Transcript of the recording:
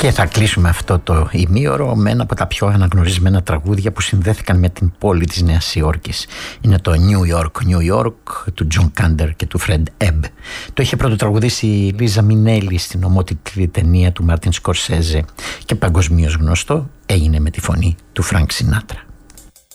Και θα κλείσουμε αυτό το ημίωρο με ένα από τα πιο αναγνωρισμένα τραγούδια που συνδέθηκαν με την πόλη της Νέας Υόρκης. Είναι το New York, New York του John Kander και του Fred Ebb. Το είχε πρωτοτραγουδήσει η Λίζα Μινέλη στην ομότιτλη ταινία του Μάρτιν Σκορσέζε και παγκοσμίως γνωστό έγινε με τη φωνή του Φρανκ Σινάτρα.